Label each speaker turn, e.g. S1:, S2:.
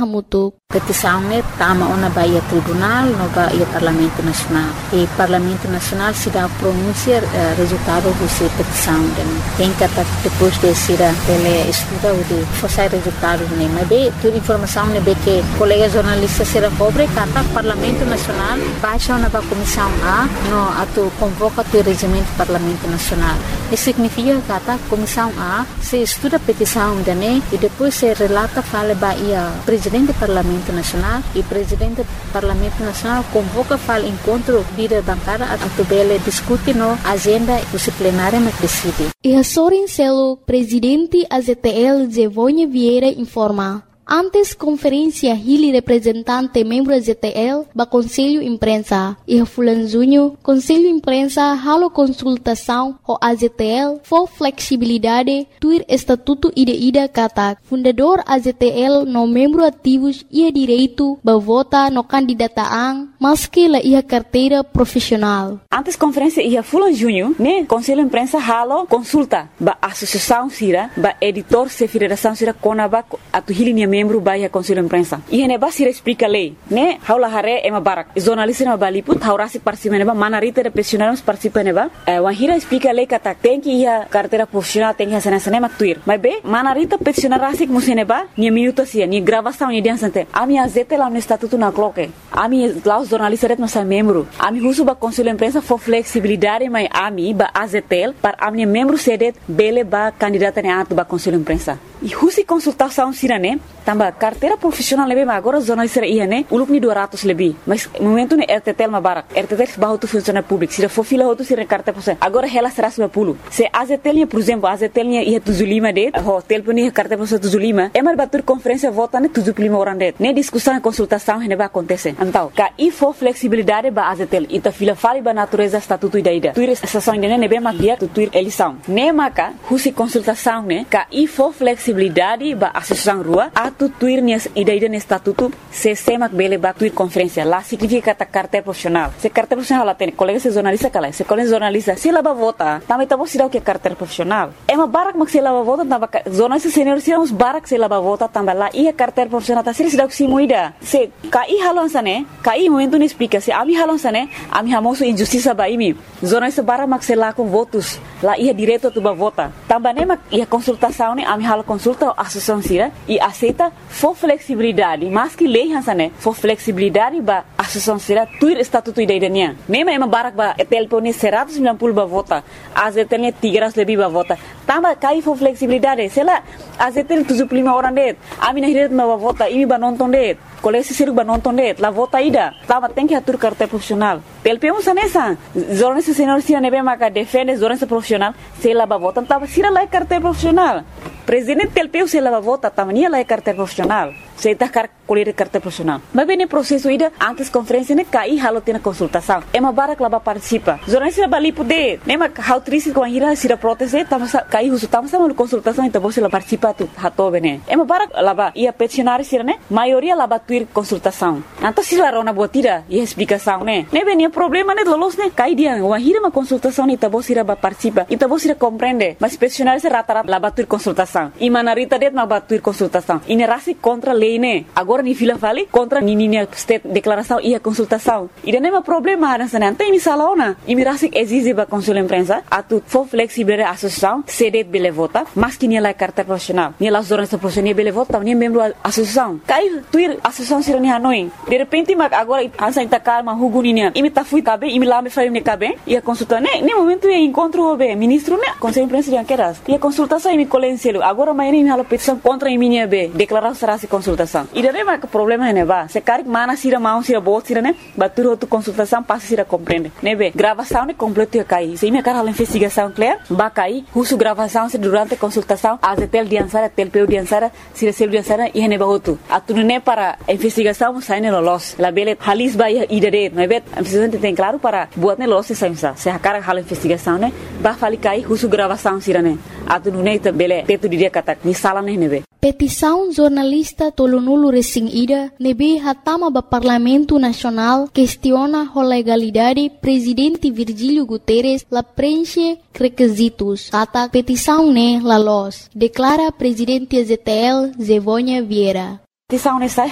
S1: hamutuk.
S2: Petição tama ona Bahia Tribunal no Bahia Parlamento Nacional. E Parlamento Nacional se dá pronúncia resultado dessa petição. Tem que depois de ser ele estuda o de forçar resultados né. Mas bem toda informação né bem que colega jornalista será pobre cata Parlamento Nacional baixa na comissão A no ato convoca o regimento Parlamento Nacional. Isso significa cata comissão A se estuda a petição né e depois se relata fala Bahia presidente do Parlamento Nacional e presidente do Parlamento Nacional convoca para encontro líder bancária a tubele discute no agenda do plenário mas decide.
S1: E a Sorin Celo, presidente AZTL Zevonha Vieira informa. Antes conferência Hili representante membro AZTL ba Conselho Imprensa e a Fulanzunho Conselho Imprensa halo consultação o AZTL for flexibilidade tuir estatuto ida kata fundador AZTL no membro ativos ia direito ba vota no candidataan maski la ia carteira profissional.
S3: Antes conferência ia Fulanzunho né Conselho Imprensa halo consulta ba associação sira ba editor se federação sira konaba atu Hili membro baia Conselho Imprensa. E ne basira explica lei, né? Haula hare ema barak. Jornalista na baliput, haurasi participa neba, manarita de profissionais participa neba. Wahira explica lei kata tem que ia carteira profissional tem que hacer nessa nema tuir. Mas be, manarita profissional rasik musineba, ni minuto sia, ni gravação ni dia sante. Ami azete lá no estatuto na cloque. Ami lá os jornalistas ret nossa membro. Ami husu ba Conselho Imprensa for flexibilidade mai ami ba azetel para ami membro sedet bele ba candidata ne atu ba Conselho Imprensa. E husi consultação sirane tamba carteira profissional lebe mas agora jornalista ia né uluk ni 200 lebih mas momento ne RTTL mabarak RTTL bahu tu funcionário público se for fila outro sira carteira profissional agora ela será 10 se AZTL por exemplo AZTL ia tuzulima de hotel puni carteira profissional tuzulima mar batur conferência vota ne tuzulima orang de ne discussão e consultação ne vai acontecer então ka e for flexibilidade ba AZTL ita fila fali ba natureza estatuto ida tuir estação de ne be makia tuir eleição ne maka husi consultação ne ka e for flexibilidade ba associação rua atu tuir nias ida no estatuto se semak bele ba tuir conferência lá significa ta carteira profissional se carteira profissional lá tem colega se jornalista kala se colega jornalista se lava vota também tá você dá o que carteira profissional é uma barak mak se lava vota tamba jornalista senior se uns barak se lava vota também lá e a carteira profissional tá se dá o que se moida se kai halon sane kai momento não explica se ami halon sane ami hamoso injustiça ba imi jornalista barak mak se lá com votos lá ia direito tu ba vota também né mak ia consultação né ami halo consulta a associação sira e aceita for flexibilidade mas que lei hansane for flexibilidade ba associação sira tuir estatuto idaiania mesmo ema barak ba telpone 190 ba vota azetelnya 300 lebih ba vota tamba kai for flexibilidade sela azetel 75 orang det amina hiret ba vota imi ba nonton det kolesi siru ba nonton det la vota ida tamba tem que atur carteira profissional telpeu sanesa jornalista senior sira nebe maka defende jornalista profissional sela ba vota tamba sira la carteira profissional presidente telpeu se lava vota tamania la carteira profissional se tá colher carteira profissional mas bem no processo ida antes conferência ne cai halo tem consultação é uma barak lava participa jornalista bali poder nem ma how triste com a ira sira proteste tamo cai uso tamo sama consultação então você la participa tu hato bene é uma barak lava ia peticionário sira ne maioria lava tuir consultação então se la rona botira e explicação né bem problema ne lolos ne cai dia uma ira uma consultação então você la participa então você compreende mas peticionário se rata lava tuir consultação e manarita det ma batuir consultação e ne rasi contra lei ne agora ni fila fali contra nininha state declaração e a consultação e não é problema ada sana tem misalona e mirasi exige ba Conselho Imprensa atu for flexibilidade associação sedet bele vota mas que ni la carteira profissional ni la jornalista profissional bele vota ni membro associação cai tuir associação sira ni hanoi de repente mag agora ansa ita calma huguninya imi ta fui cabe imi lá me fai ne cabe e a consulta ne momento e encontro be ministro ne Conselho Imprensa de Anqueras e a consultação imi colenselo agora mai ni halo petição contra imi be declaração será se consultação e daí mas o problema é neba se cari mana sira mão sira bot sira né batur outro consultação passa sira compreende nebe gravação ne completo ia cair se minha cara a investigação clear ba cair uso gravação se durante consultação azetel diansara telpeu diansara sira sel diansara e neba outro atunune para investigação sai ne lolos la bele halis ba ida de nebe precisamente tem claro para buat ne lolos se a cara a investigação né ba fali cair uso gravação sira né atunune bele teto dia kata ni sala ne nebe
S1: petição jornalista Tolonulu Resing Ida nebe hatama ba Parlamento Nacional questiona a legalidade presidente Virgílio Guterres la preenche requisitos kata petição ne la los declara presidente AZTL Zevonha Vieira
S3: petição ne sai